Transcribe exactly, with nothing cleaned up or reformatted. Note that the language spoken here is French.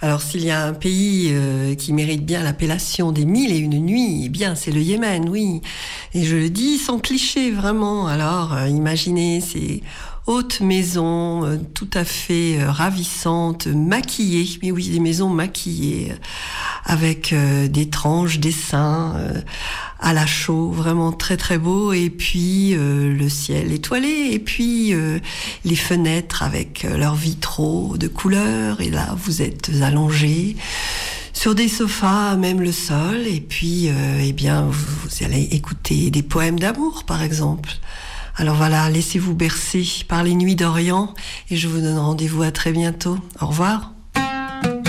Alors s'il y a un pays euh, qui mérite bien l'appellation des mille et une nuits, eh bien c'est le Yémen, oui. Et je le dis sans cliché, vraiment. Alors euh, imaginez ces hautes maisons euh, tout à fait euh, ravissantes, maquillées, mais oui, des maisons maquillées, euh, avec euh, d'étranges dessins euh, à la chaux, vraiment très très beau. Et puis euh, le ciel étoilé, et puis euh, les fenêtres avec euh, leurs vitraux de couleur. Et là, vous êtes allongés sur des sofas, même le sol. Et puis, euh, eh bien, vous, vous allez écouter des poèmes d'amour, par exemple. Alors voilà, laissez-vous bercer par les nuits d'Orient et je vous donne rendez-vous à très bientôt. Au revoir.